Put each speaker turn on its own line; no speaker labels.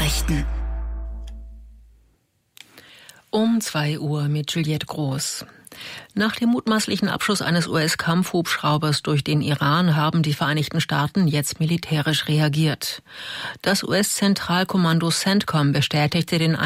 Nachrichten.
Um 2 Uhr mit Juliette Groß. Nach dem mutmaßlichen Abschuss eines US-Kampfhubschraubers durch den Iran haben die Vereinigten Staaten jetzt militärisch reagiert. Das US-Zentralkommando CENTCOM bestätigte den